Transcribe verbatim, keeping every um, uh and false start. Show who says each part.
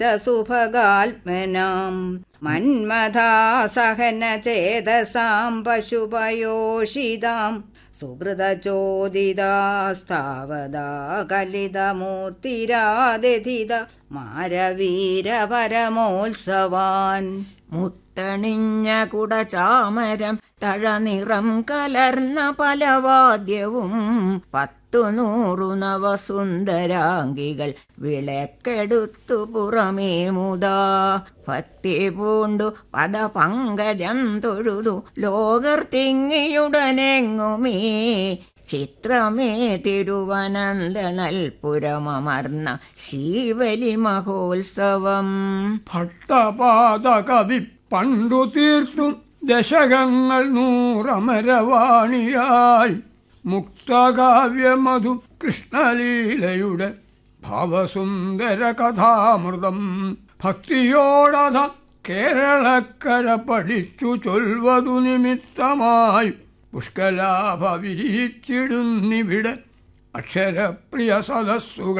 Speaker 1: സുഭഗാത്മനാം മന്മഥാസഹന ചേതസാം പശുപയോഷിതാം സുഹൃതചോദിതാസ്താവതാ കലിതമൂർത്തിരാദധിത മാരവീരപരമോത്സവാൻ.
Speaker 2: മുത്തണിഞ്ഞ കുടചാമരം തഴനിറം കലർന്ന പലവാദ്യവും പത്തു നൂറു നവസുന്ദരാംഗികൾ വിളക്കെടുത്തു പുറമേ മുതാ ഭക്തി പൂണ്ടു പദപങ്കജം തൊഴുതു ലോകർ തിങ്ങിയുടനെങ്ങുമേ ചിത്രമേ തിരുവനന്തനൽപുരമർന്ന ശ്രീവലി മഹോത്സവം.
Speaker 3: ഭട്ടപാദ കവി പണ്ടു തീർത്തു ദശകങ്ങൾ നൂറമരവാണിയായി മുക്തകാവ്യമധു കൃഷ്ണലീലയുടെ ഭാവസുന്ദര കഥാമൃതം ഭക്തിയോടധ കേരളക്കര പഠിച്ചു ചൊൽവതു നിമിത്തമായി പുഷ്കലാഭ വിരിച്ചിടുന്നിവിടെ അക്ഷരപ്രിയ സദസ്സുകൾ.